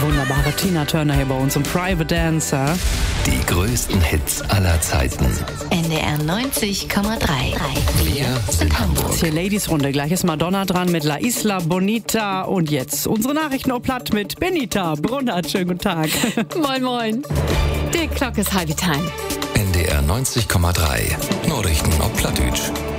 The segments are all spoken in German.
wunderbare Tina Turner hier bei uns im Private Dancer. Die größten Hits aller Zeiten. NDR 90,3. Wir sind Hamburg. Hier Ladies-Runde. Gleich ist Madonna dran mit La Isla Bonita. Und jetzt unsere Nachrichten au Platt mit Benita Brunnert. Schönen guten Tag. Moin, moin. Die Glocke ist halb time. NDR 90,3. Nachrichten auf Plattdeutsch.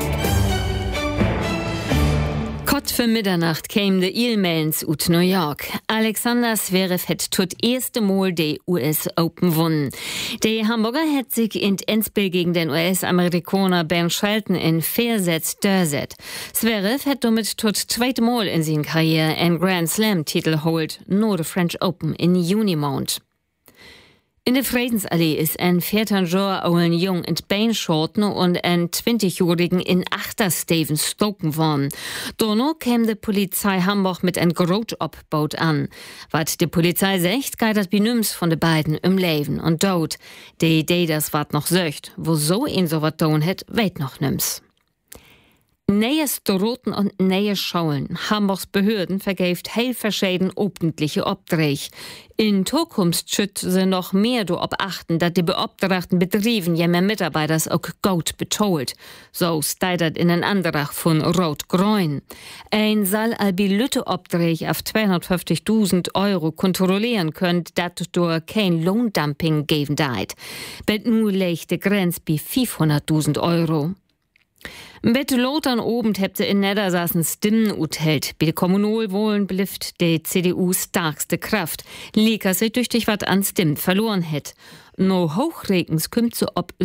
Kurz für Mitternacht käme de Ilmens ut New York. Alexander Zverev hat tot erste Mal de US Open gewonnen. Der Hamburger hat sich in Endspiel gegen den US-Amerikaner Ben Shelton in 4 Sätze durchgesetzt. Zverev hat damit tot zweite Mal in seiner Karriere einen Grand Slam-Titel holt, nur der French Open in Junimond. In der Friedensallee ist ein 14-jähriger Jung in Bein geschossen und ein 20-jährigen in Achtersteven stoken worden. Danach kam die Polizei Hamburg mit einem Grotaufbau an. Was die Polizei sagt, geht das Benüms von den beiden im Leben und tot. Die Idee, das wat noch söcht, wo so ein so wat tun hat, weet noch nims. Neue Stroten und neue Schaulen. Hamburgs Behörden vergeft heel verschieden öffentliche Obträge. In Zukunft schützen sie noch mehr darauf achten, dass die beauftragten Betrieben ja mehr Mitarbeiters auch gut betont. So steht das in einem Antrag von Rot-Grün. Ein soll albi Lütte Obträge auf 250.000 Euro kontrollieren könnt, dass durch kein Lohndumping geben deit. Bet nu legt die Grenze bei 500.000 Euro. Mit Lothar oben habt sie in Niedersachsen Stimmen uthält. Bei der Kommunalwahlen blifft die CDU starkste Kraft. Lieka sie durch dich wat an Stimmen verloren hätt. No hochregens kommt sie ob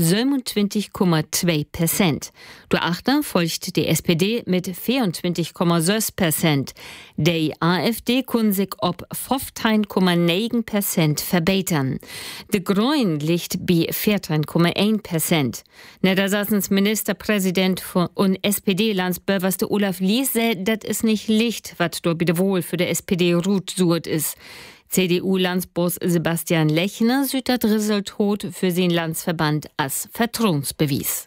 27,2%. Daarachter folgt die SPD mit 24,6%. Die AfD kann sich ob 15,9% verbessern. Die Grünen liegt bei 14,1%. Niedersachsens Ministerpräsident und SPD-Landsbürgerste Olaf Lies sagt, das ist nicht Licht, was dort bitte wohl für die SPD gut sucht ist. CDU-Landsboss Sebastian Lechner sieht das Resultat für den Landsverband als Vertrauensbeweis.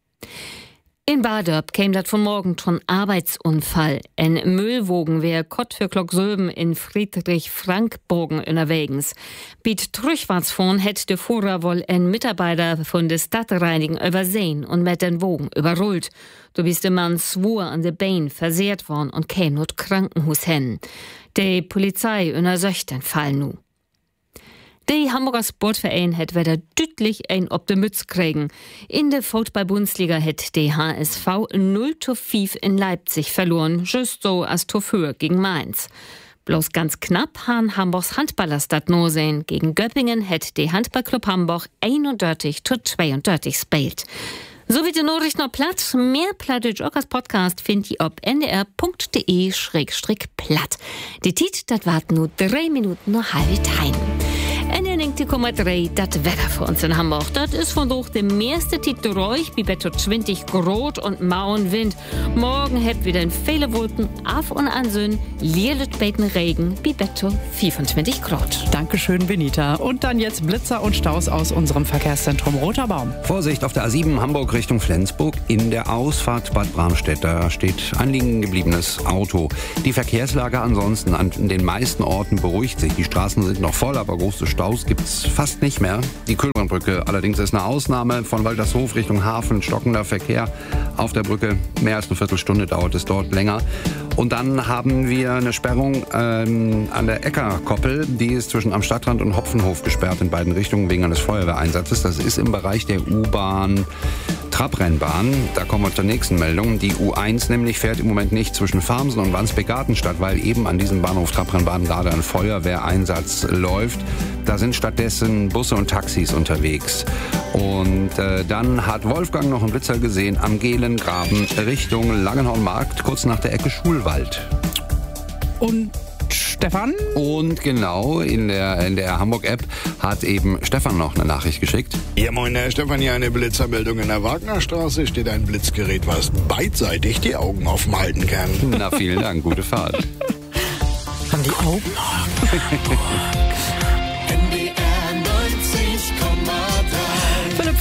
In Badörp käme das von morgen schon Arbeitsunfall. Ein Müllwogen wäre Kott für Glocksöben in Friedrich-Frank-Bogen unterwegs. Biet Trüchwartsvorn hätte der Fahrer wohl ein Mitarbeiter von der Stadtreinigung übersehen und mit den Wogen überrollt. Du bist der Mann schwur an der Bein versehrt worden und käme not Krankenhaus hin. Die Polizei untersucht den Fall nu. Der Hamburger Sportverein hat wieder deutlich ein ob de Mütz kriegen. In der Fußball-Bundesliga hat der HSV 0:5 in Leipzig verloren, just so als Torfür gegen Mainz. Bloß ganz knapp haben Hamburgs Handballers das nur sehen. Gegen Göppingen hat der Handballclub Hamburg 31:32 gespielt. So wie die Nachrichten noch platt. Mehr Plattdeutsch auch als Podcast findet ihr auf ndr.de/platt. Die Tit, das wart nur 3 Minuten noch halbe Time. NDR 90,3, das Wetter für uns in Hamburg. Das ist von durch der meiste Titel ruhig, bei Betto 20 Grot und mauen Wind. Morgen habt wieder in viele Wolken, auf und an Söhnen, lierlet beten Regen, bei Betto 25 Grot. Dankeschön, Benita. Und dann jetzt Blitzer und Staus aus unserem Verkehrszentrum Roter Baum. Vorsicht auf der A7 Hamburg Richtung Flensburg. In der Ausfahrt Bad Bramstedt, da steht ein liegen gebliebenes Auto. Die Verkehrslage ansonsten an den meisten Orten beruhigt sich. Die Straßen sind noch voll, aber große Staus gibt's fast nicht mehr. Die Kühlbrandbrücke allerdings ist eine Ausnahme. Von Waltershof Richtung Hafen stockender Verkehr auf der Brücke. Mehr als eine Viertelstunde dauert es dort länger. Und dann haben wir eine Sperrung an der Eckerkoppel. Die ist zwischen am Stadtrand und Hopfenhof gesperrt in beiden Richtungen wegen eines Feuerwehreinsatzes. Das ist im Bereich der U-Bahn Trabrennbahn. Da kommen wir zur nächsten Meldung. Die U1 nämlich fährt im Moment nicht zwischen Farmsen und Wandsbek-Gartenstadt, weil eben an diesem Bahnhof Trabrennbahn gerade ein Feuerwehreinsatz läuft. Da sind stattdessen Busse und Taxis unterwegs. Und dann hat Wolfgang noch einen Blitzer gesehen am Gehlengraben Richtung Langenhornmarkt, kurz nach der Ecke Schulwald. Und Stefan? Und genau, in der Hamburg-App hat eben Stefan noch eine Nachricht geschickt. Ja, moin, Herr Stefan, hier eine Blitzermeldung. In der Wagnerstraße steht ein Blitzgerät, was beidseitig die Augen offen halten kann. Na, vielen Dank, gute Fahrt. Haben die Augen?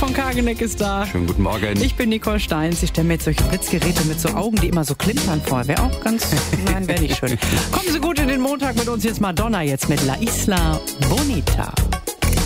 von Kageneck ist da. Schönen guten Morgen. Ich bin Nicole Steins. Ich stelle mir jetzt solche Blitzgeräte mit so Augen, die immer so klimpern vor. Wäre auch ganz... Nein, wäre nicht schön. Kommen Sie gut in den Montag mit uns. Jetzt Madonna jetzt mit La Isla Bonita.